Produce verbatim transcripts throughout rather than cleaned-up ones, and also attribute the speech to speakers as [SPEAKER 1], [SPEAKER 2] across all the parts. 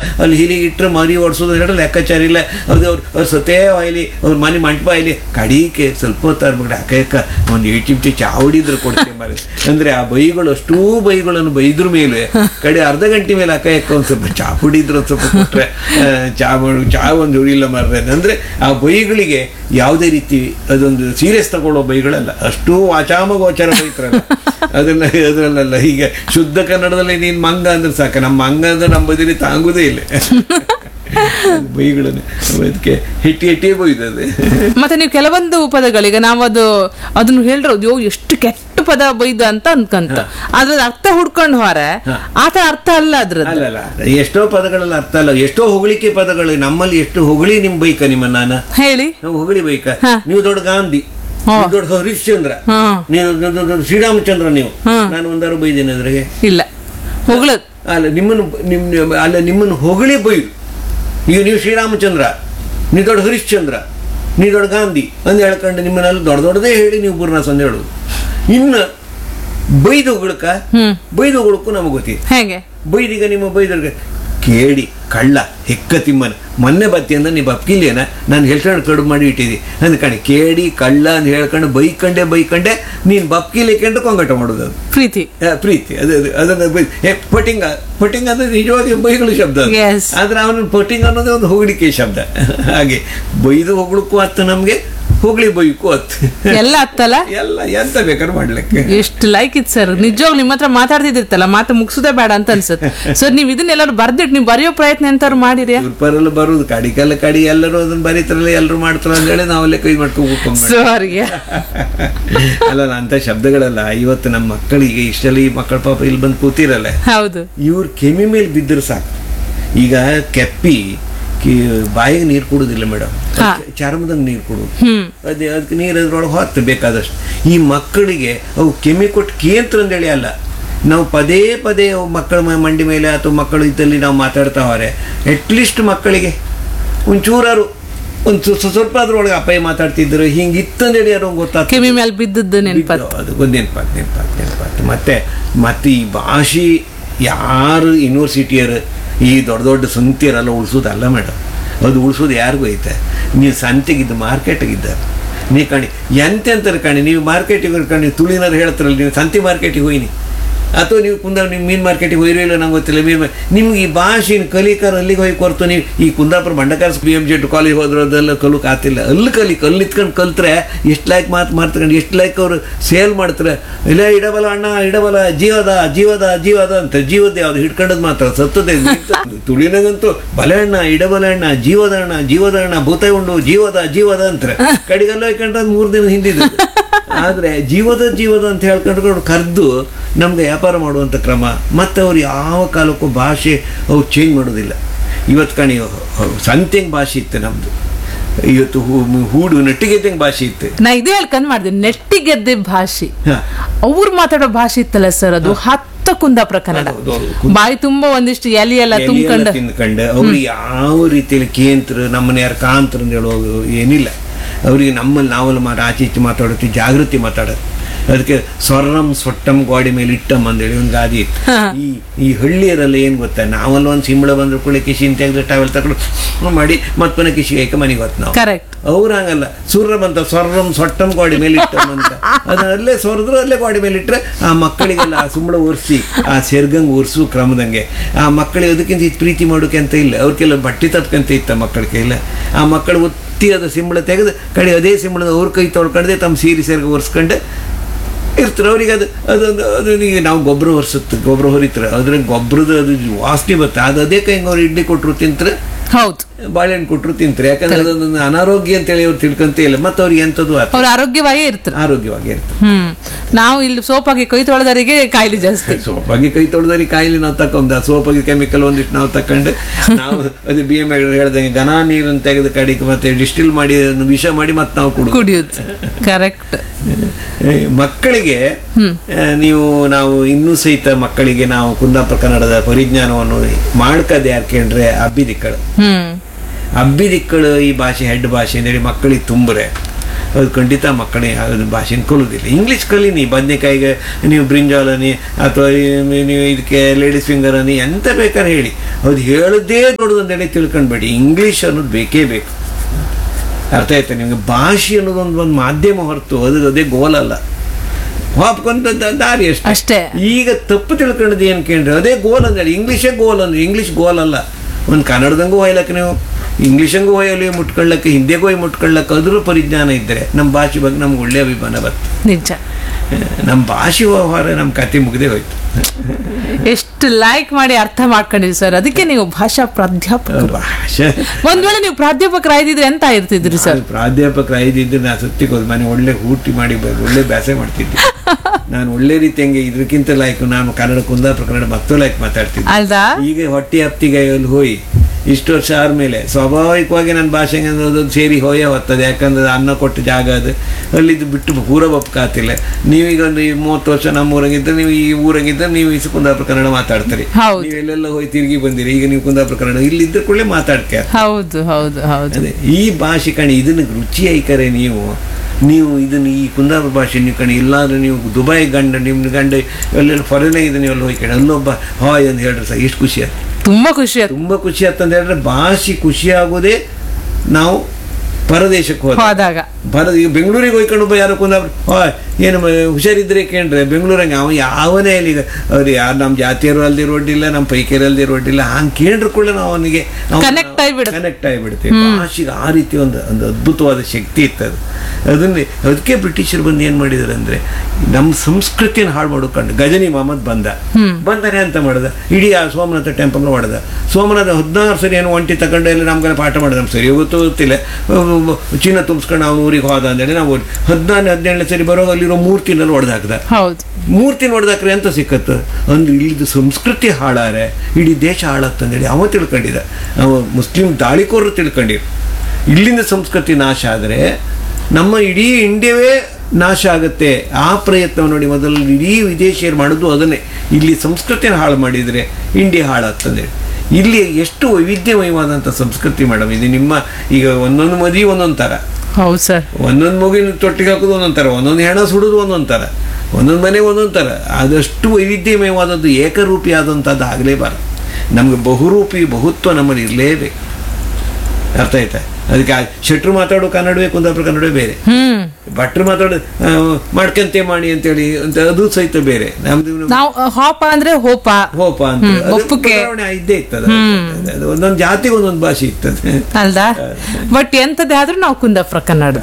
[SPEAKER 1] ಅಲ್ಲಿ ಹಿಲಿಗೆ ಇಟ್ಟರೆ ಮರಿ ಓಡಿಸೋದು ಹೇಳ ಲೆಕ್ಕಾಚಾರ ಇಲ್ಲ. ಅದು ಅವ್ರು ಅವ್ರು ಸತೇ ಆಯ್ಲಿ ಅವ್ರ ಮನೆ ಮಂಟಪ ಆಯ್ಲಿ ಕಡೀಕೆ ಸ್ವಲ್ಪ ಹೊತ್ತು ಅರ್ಬಿಟ್ಟು ಅಕ್ಕ ಅಕ್ಕ ಒಂದು ಏಟ್ ಚಿಮ್ಟಿ ಚಾ ಹೊಡಿದ್ರು ಕೊಡ್ತೀವಿ ಮಾರಿ ಅಂದ್ರೆ ಆ ಬೈಗಳು ಅಷ್ಟೂ ಬೈಗಳನ್ನು ಬೈದ್ರ ಮೇಲೆ ಕಡೆ ಅರ್ಧ ಗಂಟೆ ಮೇಲೆ ಅಕ್ಕ ಅಕ್ಕ ಒಂದು ಸ್ವಲ್ಪ ಚಾ ಕುಡಿದ್ರು ಒಂದು ಸ್ವಲ್ಪ ಕೊಟ್ರೆ ಚಾ ಮಾಡು ಚಾ ಒಂದು ಹೊಡಿಲ್ಲ ಮಾರ್ರೆ ಅಂದ್ರೆ ಆ ಬೈಗಳಿಗೆ ಯಾವುದೇ ರೀತಿ ಅದೊಂದು ಸೀರಿಯಸ್ ತಗೊಳ್ಳೋ ಬೈಗಳಲ್ಲ, ಅಷ್ಟೂ ವಾಚಾಮಗೋಚರ ಬೈತ್ರಲ್ಲ ಅದನ್ನ ಅದ್ರಲ್ಲ. ಈಗ ಶುದ್ಧ ಕನ್ನಡದಲ್ಲಿ ನೀನ್ ಮಂಗ ಅಂದ್ರೆ ಸಾಕ, ನಮ್ಮ ಮಂಗ ಅಂದ್ರೆ ನಮ್ಮ ಬದಿಲಿ ತಾಂಗುದೇ ಇಲ್ಲ ಬೈಗಳನ್ನು ಅದಕ್ಕೆ ಹೆಟ್ಟಿ ಹೆಟ್ಟಿಯೇ ಬೈದದೆ.
[SPEAKER 2] ಮತ್ತೆ ನೀವು ಕೆಲವೊಂದು ಪದಗಳಿಗೆ ನಾವು ಅದು ಅದನ್ನು ಹೇಳಿರೋದು ಎಷ್ಟು ಕೆಟ್ಟ ಪದ ಬೈದ ಅಂತ ಅನ್ಕಂತ ಅದ್ರ ಅರ್ಥ ಹುಡ್ಕೊಂಡು ಹೊರ ಆತ ಅರ್ಥ ಅಲ್ಲ ಅದ್ರದ್ದು.
[SPEAKER 1] ಅಲ್ಲಲ್ಲ ಎಷ್ಟೋ ಪದಗಳೆಲ್ಲ ಅರ್ಥ ಅಲ್ಲ, ಎಷ್ಟೋ ಹೊಗಳಿಕೆ ಪದಗಳು ನಮ್ಮಲ್ಲಿ. ಎಷ್ಟು ಹೊಗಳಿ ನಿಮ್ ಬೈಕ ನಿಮ್ಮ ನಾನು
[SPEAKER 2] ಹೇಳಿ
[SPEAKER 1] ಹೊಗಳಿ ಬೈಕ. ನೀವು ದೊಡ್ಡ ಗಾಂಧಿ, ದೊಡ್ಡ ಹರಿಶ್ಚಂದ್ರ, ನೀವು ಶ್ರೀರಾಮಚಂದ್ರ, ನೀವು ನಾನು ಒಂದಾರು ಬೈದೇನೆ ಅದ್ರಾಗೆ
[SPEAKER 2] ಇಲ್ಲ ಹೊಗಳ
[SPEAKER 1] ಅಲ್ಲ. ನಿಮ್ಮನ್ನು ನಿಮ್ ಅಲ್ಲ ನಿಮ್ಮನ್ನು ಹೊಗಳಿ ಬೈದು ಈಗ ನೀವು ಶ್ರೀರಾಮಚಂದ್ರ, ನೀವು ದೊಡ್ಡ ಹರಿಶ್ಚಂದ್ರ, ನೀವು ದೊಡ್ಡ ಗಾಂಧಿ ಅಂದು ಹೇಳ್ಕೊಂಡು ನಿಮ್ಮನ್ನೆಲ್ಲ ದೊಡ್ಡ ದೊಡ್ಡದೇ ಹೇಳಿ ನೀವು ಬುರ್ನ ಸಂದೆ ಹೇಳುದು. ಇನ್ನು ಬೈದು ಹೊಗಳಕ ಬೈದು ಹೊಗಳಕ್ಕೂ ನಮಗೆ ಗೊತ್ತಿದೆ
[SPEAKER 2] ಹೇಗೆ
[SPEAKER 1] ಬೈದೀಗ ನಿಮ್ಮ ಬೈದರ್ಗ ಕೇಳಿ ಕಳ್ಳ ಹೆಕ್ಕ ತಿಮ್ಮನ ಮೊನ್ನೆ ಬತ್ತಿ ಅಂದ್ರೆ ನೀವು ಬಪ್ಕಿಲ್ಲೇನ ನಾನು ಹೇಳ್ಕೊಂಡು ಕಡುಬು ಮಾಡಿ ಇಟ್ಟಿದ್ದಿ ಅಂದ್ಕಣಿ ಕೇಳಿ ಕಳ್ಳ ಅಂತ ಹೇಳ್ಕೊಂಡು ಬೈಕಂಡೆ ಬೈಕಂಡೆ ನೀನು ಬಪ್ಕಿಲಿಕೊಂಡು ಕೊಂಗಟ ಮಾಡೋದು ಅದು
[SPEAKER 2] ಪ್ರೀತಿ
[SPEAKER 1] ಪ್ರೀತಿ ಅದು ಅದನ್ನ ಬೈ ಪಟಿಂಗ ಪಟಿಂಗ್ ಅಂದ್ರೆ ನಿಜವಾಗಿ ಬೈಗಳು ಶಬ್ದ ಆದ್ರೆ ಅವನ ಪಟಿಂಗ್ ಅನ್ನೋದೇ ಒಂದು ಹೊಗಳಿಕೆ ಶಬ್ದ. ಹಾಗೆ ಬೈದು ಹೊಗಳಕ್ಕೂ ಅತ್ತು ನಮ್ಗೆ ಹೋಗ್ಲಿ ಬೈಕು ಅತ್
[SPEAKER 2] ಎಲ್ಲ ಅತ್ತಲ್ಲ
[SPEAKER 1] ಎಲ್ಲ ಎಂತ ಬೇಕಾದ್ರೆ ಮಾಡ್ಲಿಕ್ಕೆ
[SPEAKER 2] ಎಷ್ಟು ಲೈಕ್ ಇತ್ತು ಸರ್. ನಿಜವಾಗ್ಲೂ ನಿಮ್ಮ ಹತ್ರ ಮಾತಾಡ್ತಿದ್ದಿರ್ತಲ್ಲ ಮಾತು ಮುಗಿಸೋದೇ ಬೇಡ ಅಂತ ಅನ್ಸುತ್ತೆ ಸರ್. ನೀವು ಇದನ್ನೆಲ್ಲರೂ ಬರ್ದಿಟ್ಟು ನೀವು ಬರೆಯೋ ಪ್ರಯತ್ನ ಎಂತಾರು ಮಾಡಿರಿ?
[SPEAKER 1] ಪರಲ್ಲ ಬರುದು ಕಡಿಗೆಲ್ಲ ಕಡಿ ಎಲ್ಲರೂ ಅದನ್ನ ಬರೀತಾರಲ್ಲ ಎಲ್ಲರೂ ಮಾಡ್ತಾರ ಅಂತ ಹೇಳಿ ನಾವಲ್ಲೇ ಕೈ ಮಾಡ್ಕೊಂಡು
[SPEAKER 2] ಸಾರಿಗೆ
[SPEAKER 1] ಅಲ್ಲ ಅಂತ ಶಬ್ದಗಳೆಲ್ಲ ಇವತ್ತು ನಮ್ಮ ಮಕ್ಕಳಿಗೆ ಇಷ್ಟೆಲ್ಲ ಈ ಮಕ್ಕಳ ಪಾಪ ಇಲ್ಲಿ ಬಂದು ಕೂತಿರಲ್ಲ,
[SPEAKER 2] ಹೌದು
[SPEAKER 1] ಇವ್ರ ಕೆಮ್ಮಿ ಮೇಲೆ ಬಿದ್ದರೆ ಸಾಕು. ಈಗ ಕೆಪ್ಪಿ ಬಾಯಿಗೆ ನೀರು ಕೊಡುದಿಲ್ಲ ಮೇಡಮ್, ಚರ್ಮದಂಗೆ ನೀರು ಕೊಡುದು, ಅದೇ ಅದಕ್ಕೆ ನೀರು ಅದ್ರೊಳಗೆ ಹೊತ್ತು ಬೇಕಾದಷ್ಟು. ಈ ಮಕ್ಕಳಿಗೆ ಅವು ಕೆಮ್ಮಿ ಕೊಟ್ಟು ಕೇಂದ್ರ ಅಂದೇಳಿ ಅಲ್ಲ, ನಾವು ಪದೇ ಪದೇ ಮಕ್ಕಳ ಮಂಡಿ ಮೇಲೆ ಅಥವಾ ಮಕ್ಕಳು ಇದ್ದಲ್ಲಿ ನಾವು ಮಾತಾಡ್ತಾವ್ರೆ. ಅಟ್ಲೀಸ್ಟ್ ಮಕ್ಕಳಿಗೆ ಒಂಚೂರಾರು ಒಂದು ಸ್ವಲ್ಪ ಅದ್ರೊಳಗೆ ಅಪಾಯ ಮಾತಾಡ್ತಿದ್ರು ಹಿಂಗೆ ಇತ್ತಂದೇಳಿ ಯಾರು ಗೊತ್ತಾಗ್ತದೆ.
[SPEAKER 2] ಕೆಮ್ಮಿ ಮೇಲೆ ಬಿದ್ದದ್ದು ನೆನಪಾತು,
[SPEAKER 1] ಅದು ಒಂದು ನೆನಪಾತು ನೆನಪಾತು ನೆನಪಾತು ಮತ್ತೆ ಮತ್ತೆ ಈ ಭಾಷೆ ಯಾರು ಯೂನಿವರ್ಸಿಟಿಯರು ಈ ದೊಡ್ಡ ದೊಡ್ಡ ಸಂತಿಯರೆಲ್ಲ ಉಳಿಸೋದಲ್ಲ ಮೇಡಮ್, ಅದು ಉಳಿಸೋದು ಯಾರಿಗೂ ಐತೆ. ನೀವು ಸಂತೆಗಿದ್ದು ಮಾರ್ಕೆಟಿಗಿದ್ದ ನೀ ಕಣಿ ಎಂತೆಂತಾರೆ ಕಣಿ, ನೀವು ಮಾರ್ಕೆಟಿಗೆ ಕಣಿ ತುಳಿನಾರು ಹೇಳ್ತಾರಲ್ಲ, ನೀವು ಸಂತೆ ಮಾರ್ಕೆಟಿಗೆ ಹೋಯ್ನಿ ಅಥವಾ ನೀವು ಕುಂದ ನೀವು ಮೀನು ಮಾರ್ಕೆಟಿಗೆ ಹೋಯ್ರೋ ಇಲ್ಲ ನಂಗೆ ಗೊತ್ತಿಲ್ಲ. ಮೀನು ನಿಮ್ಗೆ ಈ ಭಾಷೆನ ಕಲಿಕಾರ ಅಲ್ಲಿಗೆ ಹೋಗಿ ಕೊರ್ತು. ನೀವು ಈ Kundapura ಬಂಡಕಾರ P M Z college ಹೋದ್ರೆ ಅದೆಲ್ಲ ಕಲಿಕ್ ಆತಿಲ್ಲ, ಅಲ್ಲಿ ಕಲಿ ಕಲ್ಲಿ ಇತ್ಕೊಂಡು ಕಲ್ತ್ರೆ ಎಷ್ಟು ಲೈಕ್ ಮಾತು ಮಾರ್ತ್ಕೊಂಡು ಎಷ್ಟು ಲೈಕ್ ಅವರು ಸೇಲ್ ಮಾಡ್ತಾರೆ. ಇಲ್ಲ ಇಡಬಲ ಅಣ್ಣ ಇಡಬಲ ಜೀವದ ಜೀವದ ಜೀವದ ಅಂತ ಜೀವದ ಯಾವ್ದು ಹಿಡ್ಕೊಂಡದ್ ಮಾತ್ರ ಸತ್ತದೇ ತುಳಿನಾಗಂತೂ ಬಲೆ ಅಣ್ಣ ಇಡಬಲ ಅಣ್ಣ ಜೀವದ ಅಣ್ಣ ಜೀವದ ಅಣ್ಣ ಭೂತ ಉಂಡು ಜೀವದ ಜೀವದ ಅಂತಾರೆ. ಕಡಿಗೆಲ್ಲ ಹೋಯ್ಕೊಂಡ್ರೆ ಮೂರು ದಿನ ಹಿಂದಿದ್ದು. ಆದರೆ ಜೀವದ ಜೀವದ ಅಂತ ಹೇಳ್ಕೊಂಡು ಕರೆದು ನಮ್ಗೆ ವ್ಯಾಪಾರ ಮಾಡುವಂಥ ಕ್ರಮ. ಮತ್ತು ಅವ್ರು ಯಾವ ಕಾಲಕ್ಕೂ ಭಾಷೆ ಅವ್ರು ಚೇಂಜ್ ಮಾಡೋದಿಲ್ಲ. ಇವತ್ತು ಕಣಿ ಸಂತೆಂಗೆ ಭಾಷೆ ಇತ್ತು ನಮ್ದು, ಇವತ್ತು ಹೂಡು ನೆಟ್ಟಿಗೆದ್ದಂಗೆ ಭಾಷೆ ಇತ್ತು.
[SPEAKER 2] ನಾ ಇದೇ ಹೇಳ್ಕೊಂಡ್ ಮಾಡಿದೆ ನೆಟ್ಟಿಗೆದ್ದೆ ಭಾಷೆ. ಅವ್ರು ಮಾತಾಡೋ ಭಾಷೆ ಇತ್ತಲ್ಲ ಸರ್, ಅದು ಹತ್ತ ಕುಂದಾಪುರ ಕನ್ನಡ. ಬಾಯಿ ತುಂಬಾ ಒಂದಿಷ್ಟು ಎಲೆ ಎಲ್ಲ ತುಂಬ್ಕೊಂಡು
[SPEAKER 1] ತಿಂದ್ಕೊಂಡು ಅವ್ರು ಯಾವ ರೀತಿಯಲ್ಲಿ ಕೇಂದ್ರ ನಮ್ಮನ್ನ ಯಾರು ಕಾಂತ್ರ ಅಂತ ಹೇಳೋ ಏನಿಲ್ಲ. ಅವರಿಗೆ ನಮ್ಮಲ್ಲಿ ನಾವಲ್ಲಿ ಮಾತು ಆಚೆ ಈಚೆ ಮಾತಾಡುತ್ತೆ ಜಾಗೃತಿ ಮಾತಾಡೋದು. ಅದಕ್ಕೆ ಸ್ವರ್ಣಂ ಸೊಟ್ಟಂ ಗೋಡೆ ಮೇಲೆ ಇಟ್ಟಮ್ ಅಂದೇಳಿ ಒಂದು ಗಾದಿ ಇತ್ತು. ಈ ಈ ಹಳ್ಳಿಯರೆಲ್ಲ ಏನು ಗೊತ್ತಾ, ನಾವಲ್ಲ ಒಂದು ಸಿಂಬಳ ಬಂದ್ರೆ ಕೂಡ ಕಿಶಿನ್ ತೆಗೆದು ಟಾವೆಲ್ ತಗೊಂಡು ಮಾಡಿ ಮತ್ತೊಂದು ಕಿಶಿಗೆ ಐಕ ಮನೆಗೆ ಹೊತ್ತು ನಾವು. ಅವ್ರು ಹಂಗಲ್ಲ, ಸೂರ್ಯ ಬಂತ ಸ್ವರ್ಣಂ ಸೊಟ್ಟಂ ಗೋಡೆ ಮೇಲೆ ಇಟ್ಟಮ್ ಅಂತ ಅದಲ್ಲೇ ಸೊರದ್ರು ಅಲ್ಲೇ ಗೋಡೆ ಮೇಲೆ ಇಟ್ಟರೆ ಆ ಮಕ್ಕಳಿಗೆಲ್ಲ ಆ ಸಿಂಬಳ ಒರೆಸಿ ಆ ಸೆರ್ಗಂಗೆ ಒರೆಸು ಕ್ರಮದಂಗೆ ಆ ಮಕ್ಕಳಿಗೆ ಅದಕ್ಕಿಂತ ಇದು ಪ್ರೀತಿ ಮಾಡೋಕೆ ಅಂತ ಇಲ್ಲ. ಅವ್ರಿಗೆಲ್ಲ ಬಟ್ಟೆ ತತ್ಕಂತ ಇತ್ತ ಮಕ್ಕಳಿಗೆ ಇಲ್ಲ. ಆ ಮಕ್ಕಳು ಒತ್ತಿ ಅದು ಸಿಂಬಳ ತೆಗೆದು ಕಡೆ ಅದೇ ಸಿಂಬಳದ ಅವ್ರ ಕೈ ತೊಳ್ಕೊಂಡೆ ತಮ್ಮ ಸೀರೆ ಸೇರ್ಗೆ ಒರೆಸ್ಕೊಂಡು ಇರ್ತಾರೆ. ಅವ್ರಿಗೆ ಅದು ಅದೊಂದು ಅದು ಈಗ ನಾವು ಗೊಬ್ಬರ ಹೊರಿಸುತ್ತೆ ಗೊಬ್ಬರ ಹೊರಿತಾರೆ, ಅದ್ರ ಗೊಬ್ಬರದ ಅದು ವಾಸನೆ ಬರುತ್ತೆ. ಅದು ಅದೇ ಕೈಗೆ ಅವ್ರು ಇಡ್ಲಿ ಕೊಟ್ಟರು ತಿಂತಾರೆ,
[SPEAKER 2] ಹೌದು
[SPEAKER 1] ಬಾಳೆಹಣ್ಣು ಕೊಟ್ಟರು ತಿಂತಾರೆ. ಯಾಕಂದ್ರೆ ಅದೊಂದು ಅನಾರೋಗ್ಯ ಅಂತೇಳಿ ಅವ್ರು ತಿಳ್ಕೊಂತ ಇಲ್ಲ. ಮತ್ತೆ ಅವ್ರಿಗೆ ಎಂಥದ್ದು
[SPEAKER 2] ಅವ್ರು ಆರೋಗ್ಯವಾಗಿ ಇರ್ತಾರೆ
[SPEAKER 1] ಆರೋಗ್ಯವಾಗಿ ಇರ್ತಾರೆ.
[SPEAKER 2] ಹ್ಮ್ ನಾವು ಇಲ್ಲಿ ಸೋಪಾಗಿ ಕೈ ತೊಳೆದವರಿಗೆ ಕಾಯಿಲೆ ಜಾಸ್ತಿ.
[SPEAKER 1] ಸೋಪಾಗಿ ಕೈ ತೊಳೆದವರಿಗೆ ಕಾಯಿಲೆ ನಾವು ತಕೊಂಡ ಸೋಪಾಗಿ ಕೆಮಿಕಲ್ ಒಂದಿಷ್ಟು ನಾವು ತಕೊಂಡು ನಾವು ಅದು ಬಿ ಎಮ್ ಹೇಳ್ದಂಗೆ ಘನ ನೀರನ್ನು ತೆಗೆದು ಕಡಿಗೆ ಮತ್ತೆ ಡಿಸ್ಟಿಲ್ ಮಾಡಿ ವಿಷ ಮಾಡಿ ಮತ್ತೆ ನಾವು ಕುಡಿದು
[SPEAKER 2] ಕುಡಿಯೋದು ಕರೆಕ್ಟ್.
[SPEAKER 1] ಮಕ್ಕಳಿಗೆ ನೀವು ನಾವು ಇನ್ನೂ ಸಹಿತ ಮಕ್ಕಳಿಗೆ ನಾವು ಕುಂದಾಪುರ ಕನ್ನಡದ ಪರಿಜ್ಞಾನವನ್ನು ಮಾಡ್ಕದೆ ಯಾರ್ಕೊಂಡ್ರೆ ಅಬ್ಬಿದಿಕ್ಕಳು. ಅಬ್ಬಿದಿಕ್ಕಳು ಈ ಭಾಷೆ ಹೆಡ್ ಭಾಷೆ ಅಂತೇಳಿ ಮಕ್ಕಳಿಗೆ ತುಂಬ್ರೆ ಅದು ಖಂಡಿತ ಮಕ್ಕಳಿಗೆ ಅದು ಭಾಷೆನ ಕಲಿಯೋದಿಲ್ಲ. ಇಂಗ್ಲೀಷ್ ಕಲೀನಿ, ಬದನೆಕಾಯಿಗೆ ನೀವು ಬ್ರಿಂಜಾಲನಿ ಅಥವಾ ನೀವು ಇದಕ್ಕೆ ಲೇಡೀಸ್ ಫಿಂಗರ್ ಅನಿ ಎಂತ ಬೇಕಾದ್ರೆ ಹೇಳಿ, ಅದು ಹೇಳೋದೇ ದೊಡ್ಡದು ಅಂತೇಳಿ ತಿಳ್ಕೊಂಡ್ಬೇಡಿ. ಇಂಗ್ಲೀಷ್ ಅನ್ನೋದು ಬೇಕೇ ಬೇಕು. ಅರ್ಥ ಆಯ್ತಾ ನಿಮಗೆ? ಭಾಷೆ ಅನ್ನೋದೊಂದು ಒಂದು ಮಾಧ್ಯಮ ಹೊರತು ಅದು ಅದೇ ಗೋಲಲ್ಲ, ಹಾಪ್ಕೊಂತ ದಾರಿ ಅಷ್ಟೇ
[SPEAKER 2] ಅಷ್ಟೇ.
[SPEAKER 1] ಈಗ ತಪ್ಪು ತಿಳ್ಕೊಂಡದ್ದು ಏನು ಕೇಳ್ರಿ, ಅದೇ ಗೋಲ್ ಅಂದೇಳಿ ಇಂಗ್ಲೀಷೇ ಗೋಲ್ ಅಂದ್ರೆ ಇಂಗ್ಲೀಷ್ ಗೋಲ್ ಅಲ್ಲ. ಒಂದು ಕನ್ನಡದಂಗೂ ಹೋಯ್ಲಕ್ಕೆ ನೀವು ಇಂಗ್ಲೀಷಂಗೂ ಹೋಯಲಿ ಮುಟ್ಕೊಳ್ಳಕ್ಕೆ, ಹಿಂದಿಗೂ ಹೋಗಿ ಮುಟ್ಕೊಳ್ಳಕ್ಕೆ ಅದ್ರ ಪರಿಜ್ಞಾನ ಇದ್ದರೆ ನಮ್ಮ ಭಾಷೆ ಬಗ್ಗೆ ನಮ್ಗೆ ಒಳ್ಳೆ ಅಭಿಮಾನ ಬರ್ತದೆ.
[SPEAKER 2] ನಿಜ.
[SPEAKER 1] ನಮ್ಮ ಭಾಷೆ ವ್ಯವಹಾರ ನಮ್ಮ ಕತೆ ಮುಗ್ದೇ ಹೋಯ್ತು.
[SPEAKER 2] ಎಷ್ಟು ಲೈಕ್ ಮಾಡಿ ಅರ್ಥ ಮಾಡ್ಕೊಂಡಿರಿ ಸರ್, ಅದಕ್ಕೆ ನೀವು ಭಾಷಾ ಪ್ರಾಧ್ಯಾಪಕರು.
[SPEAKER 1] ಭಾಷೆ
[SPEAKER 2] ಒಂದ್ ವೇಳೆ ನೀವು ಪ್ರಾಧ್ಯಾಪಕರಾಗಿದ್ರೆ ಎಂತ ಇರ್ತಿದ್ರಿ ಸರ್?
[SPEAKER 1] ಪ್ರಾಧ್ಯಾಪಕರು ಐದಿದ್ರೆ ನಾನು ಸತ್ತಿಗೆ ಹೋದ್ ಮನೆ ಒಳ್ಳೆ ಊಟಿ ಮಾಡಿ ಒಳ್ಳೆ ಬ್ಯಾಸೆ ಮಾಡ್ತಿದ್ದೆ ನಾನು. ಒಳ್ಳೆ ರೀತಿ ಹಂಗೆ ಇದಕ್ಕಿಂತ ಲೈಕ್ ನಾನು ಕನ್ನಡ ಕುಂದಾಪುರ ಕನ್ನಡ ಮತ್ತೂ ಲೈಕ್ ಮಾತಾಡ್ತಿದ್ದೆ.
[SPEAKER 2] ಅಲ್ದಾ? ಈಗ
[SPEAKER 1] ಹೊಟ್ಟೆ ಹಪ್ತಿಗೆ ಅಲ್ಲಿ ಹೋಗಿ ಇಷ್ಟು ವರ್ಷ ಆದ್ಮೇಲೆ ಸ್ವಾಭಾವಿಕವಾಗಿ ನನ್ನ ಭಾಷೆಗೆ ಅನ್ನೋದು ಸೇರಿ ಹೋಯೇ ಹೋಗ್ತದೆ. ಯಾಕಂದ್ರೆ ಅನ್ನ ಕೊಟ್ಟು ಜಾಗ ಅದು ಅಲ್ಲಿದ್ದು ಬಿಟ್ಟು ಪೂರ ಬಪ್ಕಾತಿಲ್ಲ. ನೀವೀಗ ಒಂದು ಮೂವತ್ತು ವರ್ಷ ನಮ್ಮ ಊರಾಗಿದ್ದರೆ ನೀವು ಈ ಊರಾಗಿದ್ದರೆ ನೀವು ಈ ಕುಂದಾಪುರ ಕನ್ನಡ ಮಾತಾಡ್ತೀರಿ. ನೀವೆಲ್ಲೆಲ್ಲ ಹೋಗಿ ತಿರುಗಿ ಬಂದಿರಿ, ಈಗ ನೀವು ಕುಂದಾಪುರ ಕನ್ನಡ ಇಲ್ಲಿದ್ದ ಕೂಡಲೇ ಮಾತಾಡ್ತೀರ.
[SPEAKER 2] ಹೌದು ಹೌದು ಹೌದು.
[SPEAKER 1] ಅದೇ ಈ ಭಾಷೆ ಕಣಿ ಇದನ್ನು ರುಚಿ ಐಕರೆ ನೀವು ನೀವು ಇದನ್ನು ಈ ಕುಂದಾಪುರ ಭಾಷೆ ನೀವು ಕಣಿ. ಇಲ್ಲಾಂದ್ರೆ ನೀವು ದುಬೈ ಗಂಡ ನಿಮ್ಮ ಗಂಡ ಎಲ್ಲೆಲ್ಲ ಫಾರಿನ್ ಇದೆ, ನೀವು ಅಲ್ಲಿ ಹೋಗಿ ಕಣಿ ಅಲ್ಲೊಬ್ಬ ಹಾಯ್ ಅಂತ ಹೇಳ್ರಿ ಸರ್, ಎಷ್ಟು ಖುಷಿ ಆಯ್ತು.
[SPEAKER 2] ತುಂಬಾ ಖುಷಿ ಆಯ್ತು.
[SPEAKER 1] ತುಂಬಾ ಖುಷಿ ಆಯ್ತಂತ ಹೇಳಿದ್ರೆ ಭಾಷೆ ಖುಷಿ ಆಗೋದೇ ನಾವು ಪರದೇಶಕ್ಕೆ ಹೋದಾಗ. ಬರ ಈಗ ಬೆಂಗಳೂರಿಗೆ ಹೋಯ್ಕೊಂಡು ಒಬ್ಬ ಯಾರು ಕುಂದಾಪುರ ಹಾಯ್ ಏನು ಹುಷಾರಿದ್ರೆ ಕೇಳ್ರೆ ಬೆಂಗಳೂರಂಗೆ ಅವ ಯಾವನೇ ಅಲ್ಲಿ ಈಗ ಅವ್ರು ಯಾರು ನಮ್ಮ ಜಾತಿಯರು ಅಲ್ದಿ ರೋಡಿಲ್ಲ, ನಮ್ಮ ಪೈಕಿಯರು ಅಲ್ದಿ ರೋಡಿಲ್ಲ, ಹಂಗೆ ಕೇಳ್ರು ಕೂಡ ನಾವು ಅವನಿಗೆ
[SPEAKER 2] ಕನೆಕ್ಟ್ ಆಗಿಬಿಡ
[SPEAKER 1] ಕನೆಕ್ಟ್ ಆಗಿಬಿಡ್ತೀವಿ. ಭಾಷೆಗೆ ಆ ರೀತಿ ಒಂದು ಒಂದು ಅದ್ಭುತವಾದ ಶಕ್ತಿ ಇತ್ತದು. ಅದನ್ನೇ ಅದಕ್ಕೆ ಬ್ರಿಟಿಷರು ಬಂದು ಏನು ಮಾಡಿದಾರೆ ಅಂದರೆ ನಮ್ಮ ಸಂಸ್ಕೃತಿಯನ್ನು ಹಾಳು ಮಾಡ್ಕೊಂಡು ಗಜನಿ ಮೊಹಮ್ಮದ್ ಬಂದ ಬಂದರೆ ಅಂತ ಮಾಡಿದ, ಇಡೀ ಆ ಸೋಮನಾಥ ಟೆಂಪಲ್ ಹೊಡೆದ. ಸೋಮನಾಥ ಹದಿನಾರು ಸರಿ ಏನು ಒಂಟಿ ತಗೊಂಡು ಎಲ್ಲ ನಮ್ಗೆಲ್ಲ ಪಾಠ ಮಾಡಿದ. ನಮ್ಗೆ ಸರಿ ಗೊತ್ತು ಗೊತ್ತಿಲ್ಲ, ಚೀನ ತುಂಬಿಸ್ಕೊಂಡು ಅವ್ನು ಊರಿಗೆ ಹೋದ ಅಂತೇಳಿ ನಾವು ಹದಿನಾರು ಹದಿನೇಳನೇ ಸರಿ ಬರೋ ಅಲ್ಲಿರೋ ಮೂರ್ತಿನಲ್ಲಿ ಹೊಡೆದಾಕ್ದ. ಮೂರ್ತಿನ ಹೊಡೆದಾಕ್ರೆ ಅಂತ ಸಿಕ್ಕತ್ತು ಅಂದ್ರೆ ಇಲ್ಲಿದ್ದು ಸಂಸ್ಕೃತಿ ಹಾಳಾರೆ ಇಡೀ ದೇಶ ಹಾಳಾಗ್ತಂದೇಳಿ ಅವ ತಿಳ್ಕೊಂಡಿದ್ದ. ಅವ ಮುಸ್ಲಿಂ ದಾಳಿಕೋರರು ತಿಳ್ಕೊಂಡಿರು ಇಲ್ಲಿಂದ ಸಂಸ್ಕೃತಿ ನಾಶ ಆದರೆ ನಮ್ಮ ಇಡೀ ಇಂಡಿಯಾವೇ ನಾಶ ಆಗುತ್ತೆ. ಆ ಪ್ರಯತ್ನ ನೋಡಿ ಮೊದಲು ಇಡೀ ವಿದೇಶಿಯರು ಮಾಡೋದು ಅದನ್ನೇ. ಇಲ್ಲಿ ಸಂಸ್ಕೃತಿನ ಹಾಳು ಮಾಡಿದರೆ ಇಂಡಿಯಾ ಹಾಳಾಗ್ತದೆ. ಇಲ್ಲಿ ಎಷ್ಟು ವೈವಿಧ್ಯಮಯವಾದಂಥ ಸಂಸ್ಕೃತಿ ಮೇಡಮ್ ಇದು. ನಿಮ್ಮ ಈಗ ಒಂದೊಂದು ಮದುವೆ ಒಂದೊಂದು ಥರ,
[SPEAKER 2] ಹೌದು ಸರ್,
[SPEAKER 1] ಒಂದೊಂದು ಮಗುವಿನ ತೊಟ್ಟಿಗೆ ಹಾಕೋದು ಒಂದೊಂದು ಥರ, ಒಂದೊಂದು ಹೆಣ ಸುಡೋದು ಒಂದೊಂದು ಥರ, ಒಂದೊಂದು ಮನೆ ಒಂದೊಂದು ಥರ. ಆದಷ್ಟು ವೈವಿಧ್ಯಮಯವಾದದ್ದು ಏಕರೂಪಿ ಆದಂಥದ್ದು ಆಗಲೇಬಾರದು. ನಮಗೆ ಬಹುರೂಪಿ ಬಹುತ್ವ ನಮ್ಮಲ್ಲಿ ಇರಲೇಬೇಕು. ಅರ್ಥ ಆಯ್ತಾ? ಅದಕ್ಕೆ ಶೆಟ್ರು ಮಾತಾಡೋ ಕನ್ನಡವೇ ಕುಂದಾಪುರ ಕನ್ನಡವೇ ಬೇರೆ, ಭಟ್ರು ಮಾತಾಡೋ ಮಾಡ್ಕಂತೆ ಮಾಡಿ ಅಂತೇಳಿ ಅಂತ ಅದು ಸಹಿತ ಬೇರೆ. ನಮ್ದು
[SPEAKER 2] ಹೋಪ ಅಂದ್ರೆ ಹೋಪ
[SPEAKER 1] ಹೋಪ ಅಂತ ಇದ್ದೇ ಇರ್ತದೆ. ಒಂದೊಂದು ಜಾತಿಗೆ ಒಂದೊಂದು ಭಾಷೆ ಇರ್ತದೆ
[SPEAKER 2] ಅಲ್ದಾ? ಬಟ್ ಎಂತದೇ ಆದ್ರೂ ನಾವು ಕುಂದಾಪುರ ಕನ್ನಡದ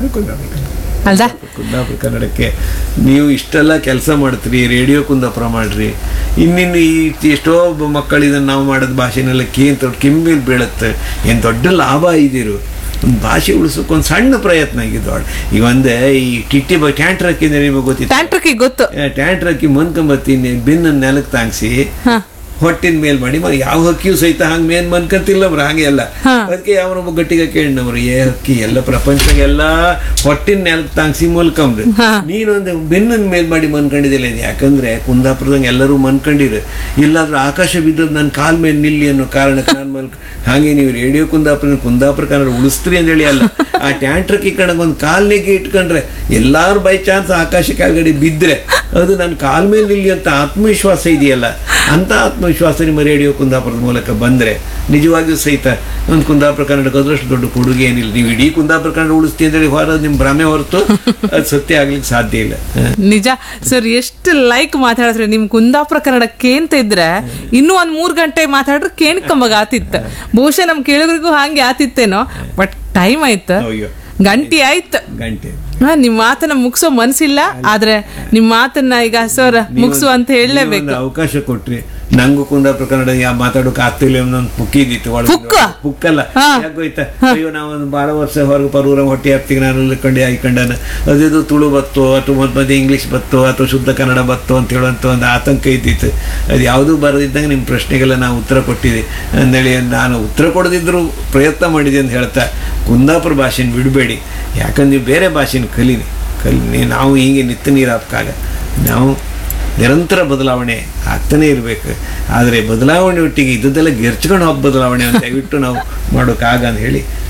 [SPEAKER 2] ಅಲ್ದಾ?
[SPEAKER 1] ಕುಂದಾಪುರ ಕನ್ನಡಕ್ಕೆ ನೀವು ಇಷ್ಟೆಲ್ಲ ಕೆಲಸ ಮಾಡ್ತೀರಿ, ರೇಡಿಯೋ ಕುಂದಾಪುರ ಮಾಡ್ರಿ. ಇನ್ನಿನ್ನು ಈ ಎಷ್ಟೋ ಮಕ್ಕಳು ಇದನ್ನು ನಾವು ಮಾಡೋದು ಭಾಷೆನೆಲ್ಲ ಕೇಂತ ಕೆಮ್ಮಿಲ್ ಬೀಳುತ್ತೆ. ಏನು ದೊಡ್ಡ ಲಾಭ ಇದಿರು ಒಂದು ಭಾಷೆ ಉಳಿಸೋಕೆ ಒಂದು ಸಣ್ಣ ಪ್ರಯತ್ನ ಆಗಿದ್ದು. ಈಗ ಒಂದೇ ಈ ಟಿಟ್ಟಿ ಬೈ ಟ್ಯಾಂಟ್ರ್ ಹಾಕಿದ್ರೆ ನಿಮಗೆ ಗೊತ್ತಿತ್ತು,
[SPEAKER 2] ಟ್ಯಾಂಟ್ರಕ್ಕಿ ಗೊತ್ತು,
[SPEAKER 1] ಟ್ಯಾಂಟ್ರ್ ಹಾಕಿ ಮನ್ಕೊಂಬತ್ತೀನಿ ಬೆನ್ನ ನೆಲಕ್ಕೆ ತಾಂಗ್ಸಿ ಹೊಟ್ಟಿನ ಮೇಲ್ ಮಾಡಿ ಮ ಯಾವ ಹಕ್ಕಿಯೂ ಸಹಿತ ಹಂಗೆ ಮೇನ್ ಮನ್ಕಂತಿಲ್ಲ ಬ್ರ ಹಾಗೆ ಎಲ್ಲ. ಅದಕ್ಕೆ ಯಾವನೊಬ್ಬ ಗಟ್ಟಿಗೆ ಕೇಳಿನವ್ರು ಏ ಹಕ್ಕಿ ಎಲ್ಲ ಪ್ರಪಂಚಗೆಲ್ಲ ಹೊಟ್ಟಿನ ನೆಲಕ್ಕೆ ತಾಂಗ್ಸಿ ಮಲ್ಕೊಂಬ್ರಿ, ನೀನೊಂದು ಬೆನ್ನ ಮೇಲ್ ಮಾಡಿ ಮನ್ಕೊಂಡಿದ್ದಿಲ್ಲ. ಯಾಕಂದ್ರೆ ಕುಂದಾಪುರದಂಗೆ ಎಲ್ಲರೂ ಮನ್ಕೊಂಡಿರು, ಇಲ್ಲಾದ್ರೂ ಆಕಾಶ ಬಿದ್ದದ್ದು ನನ್ನ ಕಾಲ್ ಮೇಲೆ ನಿಲ್ಲಿ ಅನ್ನೋ ಕಾರಣಕ್ಕೆ ನಾನು ಮಲ್ಕ. ಹಾಗೆ ನೀವು ರೇಡಿಯೋ ಕುಂದಾಪುರ ಕುಂದಾಪುರ ಕನ್ನಡ ಉಳಿಸ್ತೀರಿ ಅಂತೇಳಿ ಅಲ್ಲ, ಆ ಟ್ಯಾಂಟ್ರಕ್ಕೆ ಕಣಗೆ ಒಂದು ಕಾಲ್ನಿಗೆ ಇಟ್ಕೊಂಡ್ರೆ ಎಲ್ಲಾರು ಬೈ ಚಾನ್ಸ್ ಆಕಾಶ ಕೆಳಗಡೆ ಬಿದ್ದರೆ ಅದು ನನ್ನ ಕಾಲ್ ಮೇಲೆ ನಿಲ್ಲಿ ಅಂತ ಆತ್ಮವಿಶ್ವಾಸ ಇದೆಯಲ್ಲ, ಅಂತ ಆತ್ಮವಿಶ್ವಾಸ ನಿಮ್ಮ ರೇಡಿಯೋ ಕುಂದಾಪುರದ ಮೂಲಕ ಬಂದರೆ ನಿಜವಾಗಿಯೂ ಸಹಿತ ಒಂದು ಕುಂದಾಪುರ ಕನ್ನಡಕ್ಕೆ ಅದರಷ್ಟು ದೊಡ್ಡ ಕೊಡುಗೆ ಏನಿಲ್ಲ. ನೀವು ಇಡೀ ಕುಂದಾಪುರ ಕನ್ನಡ ಉಳಿಸ್ತೀವಿ ಅಂತೇಳಿ ಹೊರ ನಿಮ್ಮ ಭ್ರಮೆ ಹೊರತು ಅದು ಸತ್ಯ ಆಗ್ಲಿಕ್ಕೆ ಸಾಧ್ಯ ಇಲ್ಲ.
[SPEAKER 2] ನಿಜ ಸರ್, ಎಷ್ಟು ಲೈಕ್ ಮಾತಾಡಿದ್ರೆ ನಿಮ್ ಕುಂದಾಪುರ ಕನ್ನಡ ಕೇಂತ ಇದ್ರೆ ಇನ್ನೂ ಒಂದ್ ಮೂರ್ ಗಂಟೆ ಮಾತಾಡ್ರೆ ಕೇಳ್ಕೊಂಬಾಗ ಆತಿತ್ತ. ಬಹುಶಃ ನಮ್ ಕೇಳಿದ್ರಿಗೂ ಹಾಗೆ ಆತಿತ್ತೇನೋ, ಬಟ್ ಟೈಮ್ ಆಯ್ತು, ಗಂಟೆ ಆಯ್ತು.
[SPEAKER 1] ಗಂಟೆ
[SPEAKER 2] ಹಾ, ನಿಮ್ ಮಾತನ್ನ ಮುಗಿಸೋ ಮನ್ಸಿಲ್ಲ, ಆದ್ರೆ ನಿಮ್ ಮಾತನ್ನ ಈಗ ಸರ್ ಮುಗಿಸು ಅಂತ ಹೇಳಲೇಬೇಕು.
[SPEAKER 1] ಅವಕಾಶ ಕೊಟ್ರಿ ನಂಗೂ ಕುಂದಾಪುರ ಕನ್ನಡ ಯಾ ಮಾತಾಡೋಕೆ ಆಗ್ತಿಲ್ಲ. ಒಂದೊಂದು ಪುಕ್ಕಿದಿತ್ತು ಪುಕ್ಕಲ್ಲ ಯಾಕೋಯ್ತಾ, ಅಯ್ಯೋ ನಾವೊಂದು ಬಾಳ ವರ್ಷ ಹೊರಗೆ ಪರೂರ ಹೊಟ್ಟೆ ಹಾಕ್ತಿಗೆ ನಾನು ಕಂಡು ಹಾಕೊಂಡಾನ ಅದಿದು ತುಳು ಬತ್ತೋ ಅಥವಾ ಮಧ್ಯ ಮಧ್ಯೆ ಇಂಗ್ಲೀಷ್ ಬತ್ತೋ ಅಥವಾ ಶುದ್ಧ ಕನ್ನಡ ಬತ್ತೋ ಅಂತ ಹೇಳುವಂಥ ಒಂದು ಆತಂಕ ಇದ್ದಿತ್ತು. ಅದು ಯಾವುದೂ ಬರದಿದ್ದಂಗೆ ನಿಮ್ಮ ಪ್ರಶ್ನೆಗೆಲ್ಲ ನಾವು ಉತ್ತರ ಕೊಟ್ಟಿದ್ದೆ ಅಂದೇಳಿ ನಾನು ಉತ್ತರ ಕೊಡದಿದ್ರು ಪ್ರಯತ್ನ ಮಾಡಿದೆ ಅಂತ ಹೇಳ್ತಾ ಕುಂದಾಪುರ ಭಾಷೆನ ಬಿಡಬೇಡಿ. ಯಾಕಂದ್ರೆ ನೀವು ಬೇರೆ ಭಾಷೆನ ಕಲೀನಿ ಕಲಿ ನಾವು ಹೀಗೆ ನಿತ್ಯ ನೀರು ಹಾಕಾಗ ನಾವು ನಿರಂತರ ಬದಲಾವಣೆ ಆಗ್ತಾನೆ ಇರಬೇಕು. ಆದರೆ ಬದಲಾವಣೆ ಒಟ್ಟಿಗೆ ಇದ್ದದೆಲ್ಲ ಗೆರ್ಚ್ಕೊಂಡು ಹೋಗಿ ಬದಲಾವಣೆ ಅಂತ ದಯವಿಟ್ಟು ನಾವು ಮಾಡೋಕ್ಕಾಗ ಅಂತ ಹೇಳಿ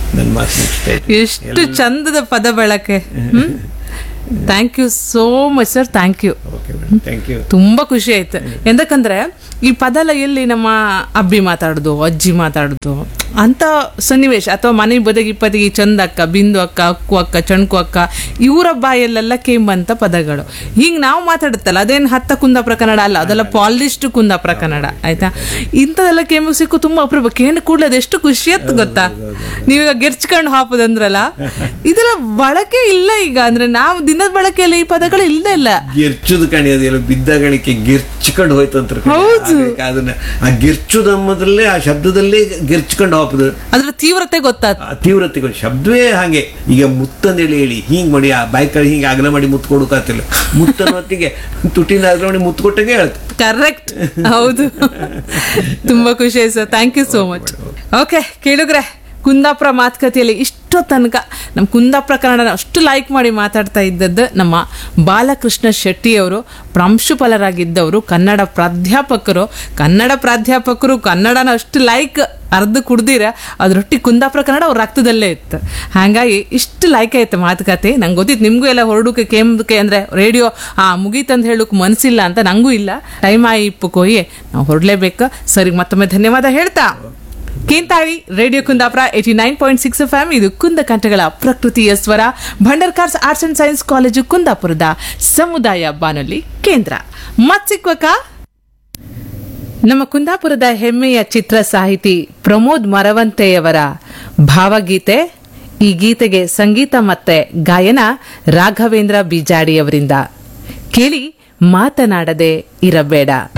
[SPEAKER 1] ನನ್ನ ಮಾತು ಮುಗಿಸ್ತಾ ಇದ್ದೀನಿ.
[SPEAKER 2] ಎಷ್ಟು ಚಂದದ ಪದ ಬಳಕೆ. Thank you so much sir, thank you.
[SPEAKER 1] Okay madam, thank you.
[SPEAKER 2] ತುಂಬಾ ಖುಷಿ ಆಯ್ತು. ಎಂದಕ್ಕಂದ್ರೆ ಈ ಪದ ಎಲ್ಲ ಎಲ್ಲಿ ನಮ್ಮ ಅಬ್ಬಿ ಮಾತಾಡುದು, ಅಜ್ಜಿ ಮಾತಾಡುದು ಅಂತ ಸನ್ನಿವೇಶ, ಅಥವಾ ಮನೆ ಬದಗಿ ಪದಗಿ ಚಂದಕ್ಕ, ಬಿಂದು ಅಕ್ಕ, ಅಕ್ಕು ಅಕ್ಕ, ಚಣಕು ಅಕ್ಕ, ಇವರ ಬಾಯಲ್ಲೆಲ್ಲ ಕೇಂಬಂತ ಪದಗಳು. ಹಿಂಗ್ ನಾವು ಮಾತಾಡುತ್ತಲ್ಲ, ಅದೇನು ಹತ್ತ ಕುಂದಾಪುರ ಕನ್ನಡ ಅಲ್ಲ, ಅದೆಲ್ಲ ಪಾಲಿಶ್ಡ್ ಕುಂದಾಪುರ ಕನ್ನಡ ಆಯ್ತಾ. ಇಂಥದೆಲ್ಲ ಕೇಂಬ ಸಿಕ್ಕು ತುಂಬಾ ಅಪರೂಪ. ಕೇಂದ್ರ ಕೂಡಲೇ ಅದೆಷ್ಟು ಖುಷಿ ಆಯ್ತು ಗೊತ್ತಾ. ನೀವೀಗ ಗೆರ್ಚ್ಕೊಂಡು ಹಾಪದಂದ್ರಲ್ಲ, ಇದೆಲ್ಲ ಬಳಕೆ ಇಲ್ಲ ಈಗ. ಅಂದ್ರೆ ನಾವು ದಿನದ ಬಳಕೆಯಲ್ಲಿ ಈ ಪದಗಳು ಇಲ್ಲದೆ ಇಲ್ಲ.
[SPEAKER 1] ಗೆರ್ಚುದು ಕಾಣಿಯೋದಿಲ್ಲ, ಬಿದ್ದಗಳಿಕೆ ಗೆರ್ಚ್ಕೊಂಡು ಹೋಯ್ತು ಅಂತ.
[SPEAKER 2] ಹೌದು,
[SPEAKER 1] ಅದನ್ನ ಆ ಗೆರ್ಚುದಮ್ಮದಲ್ಲೇ, ಆ ಶಬ್ದದಲ್ಲೇ ಗೆರ್ಚ್ಕೊಂಡು ಹಾಪುದು,
[SPEAKER 2] ಅದ್ರ ತೀವ್ರತೆ ಗೊತ್ತಾದ.
[SPEAKER 1] ತೀವ್ರತೆ ಶಬ್ದವೇ ಹಾಗೆ. ಈಗ ಮುತ್ತಂದೇಳಿ ಹೇಳಿ ಹಿಂಗ್ ಮಾಡಿ ಆ ಬಾಯ್ಕಳಿ ಹಿಂಗೆ ಅಗಲ ಮಾಡಿ ಮುತ್ತು ಕೊಡೋಕಾತಿಲ್ಲ. ಮುತ್ತನ ಹೊತ್ತಿಗೆ ತುಟಿನ ಅಗಲ ಮಾಡಿ ಮುತ್ತು ಕೊಟ್ಟಂಗೆ ಹೇಳ್ತು.
[SPEAKER 2] ಕರೆಕ್ಟ್, ಹೌದು. ತುಂಬಾ ಖುಷಿ ಆಯ್ತು sir, thank you so much. Okay ಕೇಳಿದ್ರೆ, ಕುಂದಾಪುರ ಮಾತುಕತೆಯಲ್ಲಿ ಇಷ್ಟೋ ತನಕ ನಮ್ಮ ಕುಂದಾಪುರ ಕನ್ನಡನ ಅಷ್ಟು ಲೈಕ್ ಮಾಡಿ ಮಾತಾಡ್ತಾ ಇದ್ದದ್ದು ನಮ್ಮ ಬಾಲಕೃಷ್ಣ ಶೆಟ್ಟಿಯವರು, ಪ್ರಾಂಶುಪಾಲರಾಗಿದ್ದವರು, ಕನ್ನಡ ಪ್ರಾಧ್ಯಾಪಕರು. ಕನ್ನಡ ಪ್ರಾಧ್ಯಾಪಕರು ಕನ್ನಡನ ಅಷ್ಟು ಲೈಕ್ ಅರ್ಧ ಕುಡ್ದಿರ ಅದ್ರೊಟ್ಟಿಗೆ ಕುಂದಾಪುರ ಕನ್ನಡ ಅವ್ರ ರಕ್ತದಲ್ಲೇ ಇತ್ತು. ಹಾಗಾಗಿ ಇಷ್ಟು ಲೈಕ್ ಆಯ್ತು ಮಾತುಕತೆ. ನಂಗೆ ಗೊತ್ತಿತ್ತು ನಿಮಗೂ ಎಲ್ಲ ಹೊರಡೋಕೆ ಕೇಂಬಕ್ಕೆ ಅಂದರೆ ರೇಡಿಯೋ ಆ ಮುಗೀತಂತ ಹೇಳೋಕೆ ಮನಸ್ಸಿಲ್ಲ ಅಂತ, ನಂಗೂ ಇಲ್ಲ. ಟೈಮ್ ಆಗಿ ಇಪ್ಪು ಕೊಯ್ಯೆ ನಾವು ಹೊರಡಲೇಬೇಕು. ಸರಿ, ಮತ್ತೊಮ್ಮೆ ಧನ್ಯವಾದ ಹೇಳ್ತಾ ಕೇಂತಾಳಿ radio Kundapura eighty nine point six F M. ಇದು ಕುಂದ ಕಂಠಗಳ ಪ್ರಕೃತಿಯ ಸ್ವರ. Bhandarkars arts and science college ಕುಂದಾಪುರದ ಸಮುದಾಯ ಬಾನುಲಿ ಕೇಂದ್ರ. ಮತ್ತಿಕ್ವಕ ನಮ್ಮ ಕುಂದಾಪುರದ ಹೆಮ್ಮೆಯ ಚಿತ್ರ ಸಾಹಿತಿ ಪ್ರಮೋದ್ ಮರವಂತೆಯವರ ಭಾವಗೀತೆ. ಈ ಗೀತೆಗೆ ಸಂಗೀತ ಮತ್ತೆ ಗಾಯನ ರಾಘವೇಂದ್ರ ಬಿಜಾಡಿಯವರಿಂದ. ಕೇಳಿ, ಮಾತನಾಡದೆ ಇರಬೇಡ.